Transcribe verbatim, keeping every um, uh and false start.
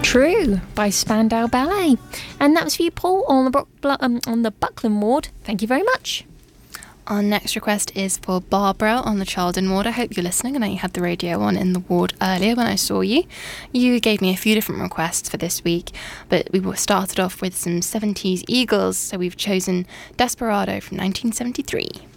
True by Spandau Ballet. And that was for you, Paul, on the, Brook, um, on the Buckland ward. Thank you very much. Our next request is for Barbara on the Chaldon ward. I hope you're listening. I know you had the radio on in the ward earlier when I saw you. You gave me a few different requests for this week, but we started off with some seventies Eagles, so we've chosen Desperado from nineteen seventy-three.